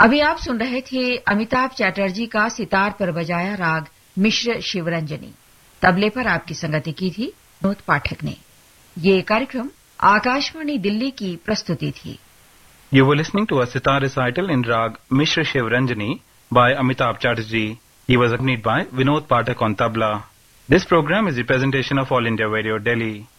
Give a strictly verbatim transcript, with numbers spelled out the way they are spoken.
अभी आप सुन रहे थे अमिताभ चैटर्जी का सितार पर बजाया राग मिश्र शिवरंजनी। तबले पर आपकी संगति की थी विनोद पाठक ने। ये कार्यक्रम आकाशवाणी दिल्ली की प्रस्तुति थी। You were listening to a sitar recital in Rag Mishra Shivranjani by Amitabh Chatterjee. He was accompanied by Vinod Pathak on tabla. This program is a presentation of All India Radio, Delhi.